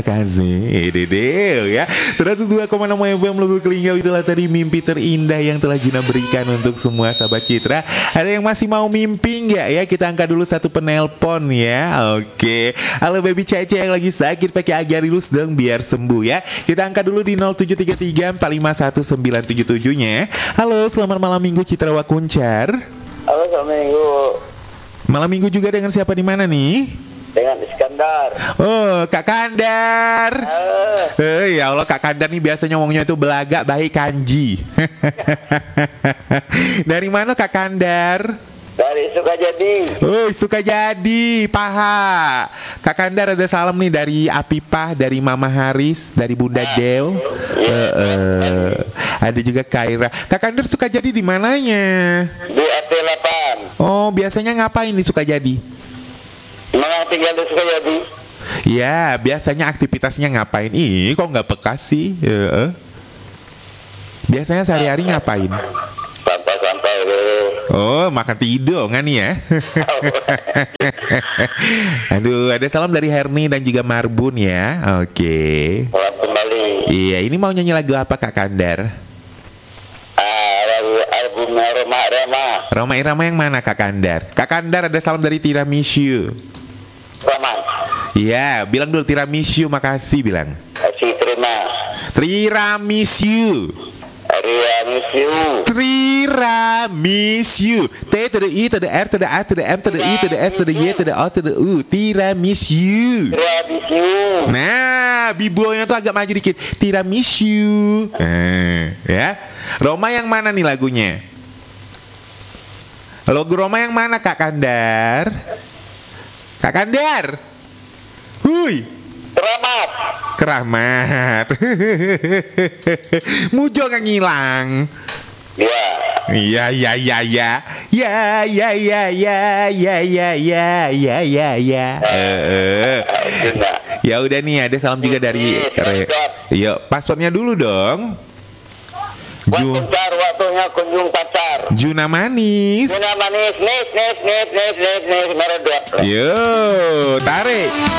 makasih. Dede ya. 102,6 FM Lugu Kelingau, itulah tadi mimpi terindah yang telah Juna berikan untuk semua sahabat Citra. Ada yang masih mau mimpi nggak ya? Kita angkat dulu satu penelpon ya. Oke. Halo baby Cece yang lagi sakit, pakai Agarilus dong biar sembuh ya. Kita angkat dulu di 0733 451977-nya. Halo, selamat malam minggu Citra Wakuncar. Halo, selamat minggu. Malam minggu juga dengan siapa di mana nih? Dengan Iskandar. Oh, Kak Kandar. Ya Allah, Kak Kandar nih biasanya ngomongnya itu belaga baik kanji. Dari mana Kak Kandar? Dari Sukajadi. Oh, Sukajadi, Paha. Kak Kandar ada salam nih dari Apipah, dari Mama Haris, dari Bunda Del. Ada juga Kaira. Kak Kandar Sukajadi di mananya? Di RT 8. Oh, biasanya ngapain di Sukajadi? Memang tinggal di Sukajadi. Ya, biasanya aktivitasnya ngapain? Ih, kok nggak peka sih? Biasanya sehari-hari ngapain? Santai-santai deh. Oh, makan tidur kan ya? Aduh, ada salam dari Herni dan juga Marbun ya. Oke. Selamat kembali. Iya, ini mau nyanyi lagu apa Kak Kandar? Album Roma Irama. Roma Irama yang mana Kak Kandar? Kak Kandar ada salam dari Tiramisu. Roma. Iya, bilang dulu Tiramisu, makasih bilang. Kasih terima. Tiramisu. Tiramisu. T to the I to the R to the A to the M to the I to the S to the Y to the O to the U. Tiramisu. Nah, bibonya tuh agak maju dikit. Tiramisu. Ya. Roma yang mana nih lagunya? Logo Roma yang mana Kak Kandar? Kak Kandar. Hui. Keramat. Mujo nggak ngilang. Ya. Ya. Ya udah nih, ada salam juga dari Yuk, passwordnya dulu dong. Waktunya kunjung pacar. Juna manis. Juna manis, nis, merodot. Yo, tarik.